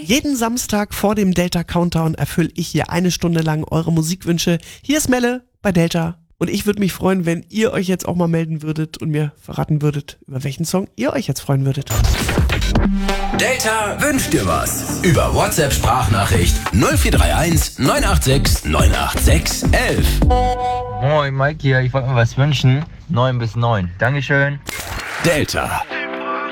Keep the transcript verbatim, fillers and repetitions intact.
Jeden Samstag vor dem Delta Countdown erfülle ich hier eine Stunde lang eure Musikwünsche. Hier ist Melle bei Delta. Und ich würde mich freuen, wenn ihr euch jetzt auch mal melden würdet und mir verraten würdet, über welchen Song ihr euch jetzt freuen würdet. Delta wünscht dir was. Über WhatsApp-Sprachnachricht null vier drei eins neun acht sechs neun acht sechs elf. Moin, Mike hier. Ich wollte mir was wünschen. neun bis neun. Dankeschön. Delta.